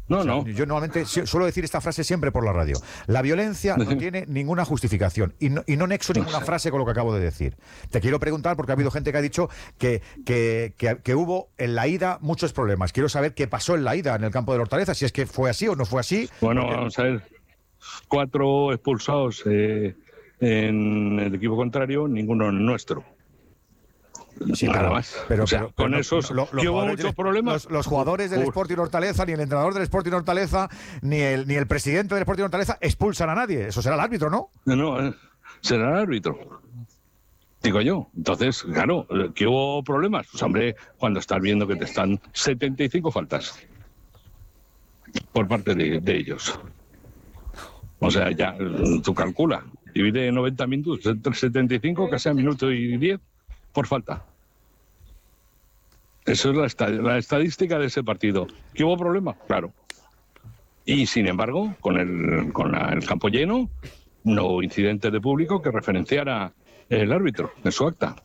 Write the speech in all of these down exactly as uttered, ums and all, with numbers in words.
No, o sea, no. Yo normalmente suelo decir esta frase siempre por la radio. La violencia no tiene ninguna justificación y no, y no nexo ninguna frase con lo que acabo de decir. Te quiero preguntar, porque ha habido gente que ha dicho que, que, que, que hubo en la ida muchos problemas. Quiero saber qué pasó en la ida en el campo del Hortaleza, si es que fue así o no fue así. Bueno, porque... vamos a ver. Cuatro expulsados eh, en el equipo contrario, ninguno nuestro. Sí, nada pero, más. Pero, o sea, pero, con pero, esos lo, lo, que hubo los muchos problemas. Los, los jugadores del Uf. Sporting Hortaleza, ni el entrenador del Sporting Hortaleza, ni el, ni el presidente del Sporting Hortaleza expulsan a nadie. Eso será el árbitro, ¿no? No, no, eh, será el árbitro. Digo yo. Entonces, claro, ¿que hubo problemas? Pues hombre, cuando estás viendo que te están setenta y cinco faltas por parte de, de ellos. O sea, ya, tú calcula. Divide noventa minutos entre setenta y cinco, casi a minuto y diez por falta. Eso es la, estad la estadística de ese partido. ¿Que hubo problema? Claro. Y sin embargo, con el, con la, el campo lleno, no hubo incidentes de público que referenciara el árbitro en su acta.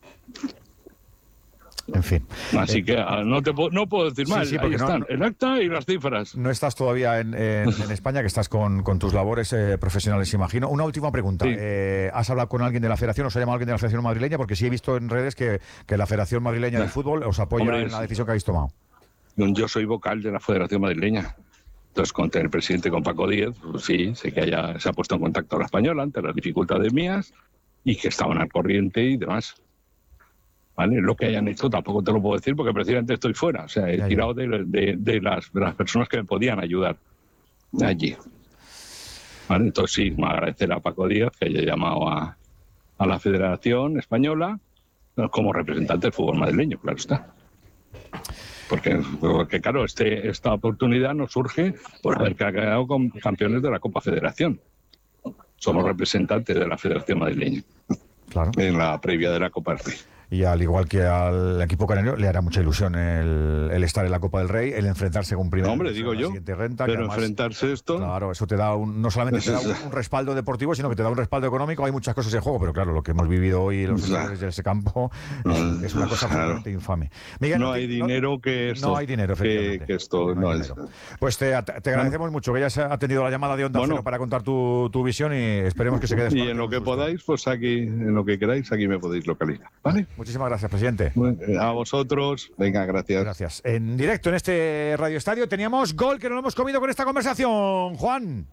En fin. Así eh, que no te no puedo decir sí, mal. sí, Ahí están, no, el acta y las cifras. No estás todavía en, en, en España, que estás con, con tus labores eh, profesionales, imagino. Una última pregunta. Sí. Eh, ¿Has hablado con alguien de la Federación? ¿Os ha llamado alguien de la Federación Madrileña? Porque sí he visto en redes que, que la Federación Madrileña de Fútbol os apoya Hombre, en la decisión que habéis tomado. Yo soy vocal de la Federación Madrileña. Entonces, con el presidente, con Paco Díez, pues sí, sé que haya, se ha puesto en contacto a la española ante las dificultades mías y que estaban al corriente y demás. ¿Vale? Lo que hayan hecho tampoco te lo puedo decir porque precisamente estoy fuera. O sea, he ya, tirado ya. De, de, de, las, de las personas que me podían ayudar allí. ¿Vale? Entonces sí, me agradecer a Paco Díaz que haya llamado a, a la Federación Española como representante del fútbol madrileño, claro está. Porque, porque claro, este, esta oportunidad nos surge por haber quedado con campeones de la Copa Federación. Somos representantes de la Federación Madrileña. Claro. En la previa de la Copa del Rey. Y al igual que al equipo canario, le hará mucha ilusión el, el estar en la Copa del Rey, el enfrentarse con primero. No, hombre, digo yo. Renta, pero además, enfrentarse esto. Claro, eso te da un, no solamente te da un, un respaldo deportivo, sino que te da un respaldo económico. Hay muchas cosas en juego, pero claro, lo que hemos vivido hoy los jugadores de ese campo es, es una cosa absolutamente claro. infame. Miguel, no, no hay no, dinero que esto. No hay dinero, efectivamente. Que, que esto no, no es. Pues te, te agradecemos bueno. mucho que hayas atendido la llamada de Onda bueno. Cero para contar tu, tu visión y esperemos que se quede. Y en lo que podáis, pues aquí, en lo que queráis, aquí me podéis localizar. ¿Vale? Muchísimas gracias, presidente. A vosotros. Venga, gracias. Gracias. En directo en este Radio Estadio teníamos gol que nos lo hemos comido con esta conversación. Juan.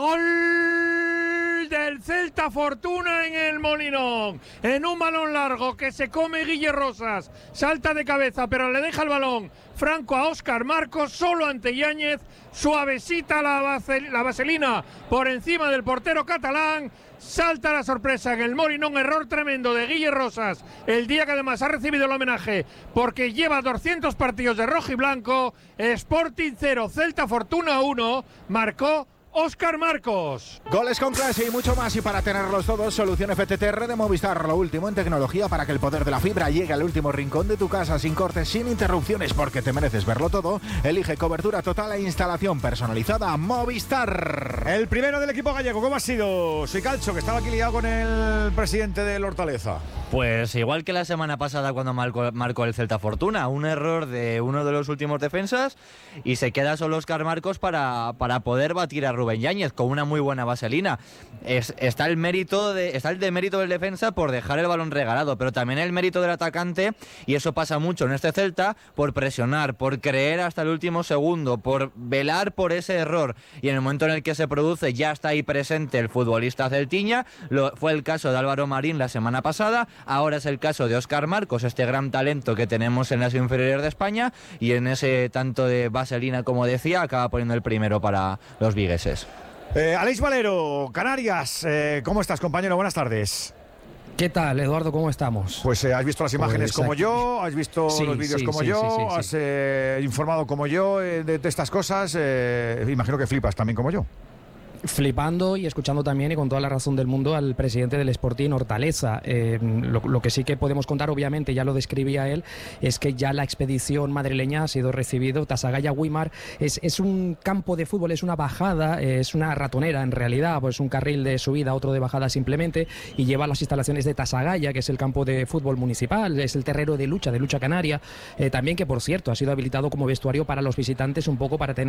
Gol del Celta Fortuna en el Molinón. En un balón largo que se come Guille Rosas. Salta de cabeza, pero le deja el balón Franco a Óscar Marcos, solo ante Yáñez. Suavecita la, vasel, la vaselina por encima del portero catalán. Salta la sorpresa en el Molinón, error tremendo de Guille Rosas, el día que además ha recibido el homenaje porque lleva doscientos partidos de rojo y blanco. Sporting cero, Celta Fortuna uno, marcó Óscar Marcos. Goles con clase y mucho más, y para tenerlos todos, solución F T T R de Movistar, lo último en tecnología para que el poder de la fibra llegue al último rincón de tu casa, sin cortes, sin interrupciones, porque te mereces verlo todo. Elige cobertura total e instalación personalizada Movistar. El primero del equipo gallego, ¿cómo ha sido? Soy Calcho, que estaba aquí liado con el presidente del Hortaleza. Pues igual que la semana pasada cuando marcó, marcó el Celta Fortuna, un error de uno de los últimos defensas y se queda solo Óscar Marcos para, para poder batir a Rubén Yáñez con una muy buena vaselina. Es, está el mérito de, está el demérito del defensa por dejar el balón regalado, pero también el mérito del atacante, y eso pasa mucho en este Celta, por presionar, por creer hasta el último segundo, por velar por ese error, y en el momento en el que se produce ya está ahí presente el futbolista celtiña. Lo, fue el caso de Álvaro Marín la semana pasada, ahora es el caso de Óscar Marcos, este gran talento que tenemos en las inferiores de España, y en ese tanto de vaselina, como decía, acaba poniendo el primero para los vigueses. Eh, Aleix Valero, Canarias, eh, ¿cómo estás, compañero? Buenas tardes. ¿Qué tal, Eduardo? ¿Cómo estamos? Pues eh, has visto las imágenes pues como aquí. yo, has visto sí, los vídeos sí, como sí, yo, sí, sí, sí. has eh, informado como yo eh, de, de estas cosas, eh, imagino que flipas también como yo. Flipando y escuchando también, y con toda la razón del mundo, al presidente del Sporting Hortaleza. Eh, lo, lo que sí que podemos contar, obviamente, ya lo describía él, es que ya la expedición madrileña ha sido recibido. Tasagaya-Guimar es, es un campo de fútbol, es una bajada, eh, es una ratonera en realidad, pues un carril de subida, otro de bajada simplemente, y lleva las instalaciones de Tasagaya, que es el campo de fútbol municipal, es el terreno de lucha, de lucha canaria, eh, también, que por cierto ha sido habilitado como vestuario para los visitantes, un poco para tener